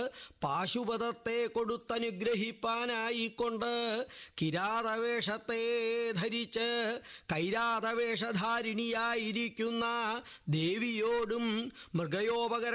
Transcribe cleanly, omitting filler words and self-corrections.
പാശുപതത്തെ കൊടുത്തനുഗ്രഹിപ്പാനായിക്കൊണ്ട് കിരാതവേഷത്തെ ധരിച്ച് കൈരാതവേഷധാരിണിയായിരിക്കുന്ന ദേവിയോടും മൃഗയോപകരണ